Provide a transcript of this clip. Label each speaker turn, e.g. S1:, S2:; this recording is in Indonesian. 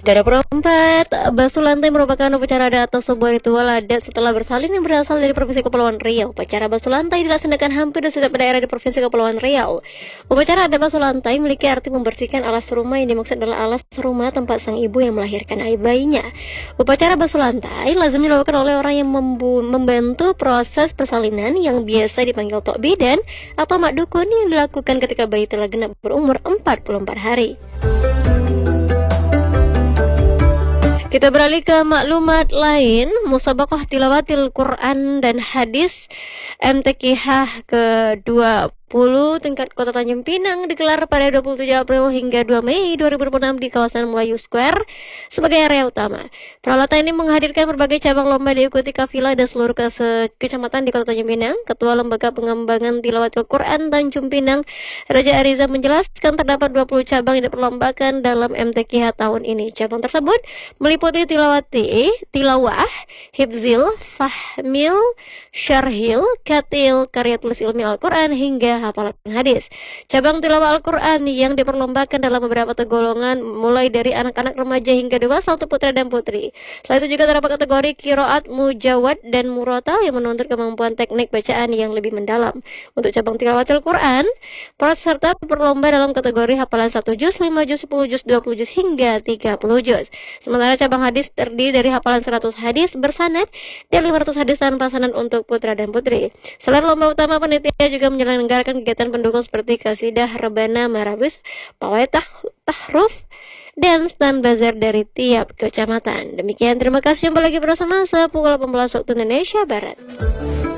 S1: Cara perempat, basuh lantai merupakan upacara adat atau sebuah ritual adat setelah bersalin yang berasal dari Provinsi Kepulauan Riau. Upacara basuh lantai dilaksanakan hampir di setiap daerah di Provinsi Kepulauan Riau. Upacara adat basuh lantai memiliki arti membersihkan alas rumah, yang dimaksud adalah alas rumah tempat sang ibu yang melahirkan bayinya. Upacara basuh lantai lazim dilakukan oleh orang yang membantu proses persalinan yang biasa dipanggil Tok Bidan atau Mak Dukun, yang dilakukan ketika bayi telah genap berumur 44 hari. Kita beralih ke maklumat lain. Musabaqah Tilawatil Quran dan Hadis MTQH ke-20 tingkat Kota Tanjung Pinang digelar pada 27 April hingga 2 Mei 2026 di kawasan Melayu Square sebagai area utama. Peralatan ini menghadirkan berbagai cabang lomba diikuti kafilah dan seluruh kecamatan di Kota Tanjung Pinang. Ketua Lembaga Pengembangan Tilawatil Quran Tanjung Pinang, Raja Ariza, menjelaskan terdapat 20 cabang yang diperlombakan dalam MTQH tahun ini. Cabang tersebut meliputi tilawah, hifzil, fahmil, syarhil, katil, karya tulis ilmi Al-Quran hingga hafalan hadis. Cabang tilawah Al-Quran yang diperlombakan dalam beberapa golongan mulai dari anak-anak, remaja hingga dewasa untuk putra dan putri. Selain itu juga terdapat kategori qiraat, mujawad, dan murotal yang menuntut kemampuan teknik bacaan yang lebih mendalam. Untuk cabang tilawatil Quran, para peserta berlomba dalam kategori hafalan 1 juz, 5 juz, 10 juz, 20 juz hingga 30 juz. Sementara cabang hadis terdiri dari hafalan 100 hadis bersanad dan 500 hadis tanpa sanad untuk putra dan putri. Selain lomba utama, panitia juga menyelenggarakan kegiatan pendukung seperti kasidah, rebana, marabus, pawai tahruf, dan stand bazar dari tiap kecamatan. Demikian, terima kasih. Jumpa lagi bersama saya pukul 18 waktu Indonesia Barat.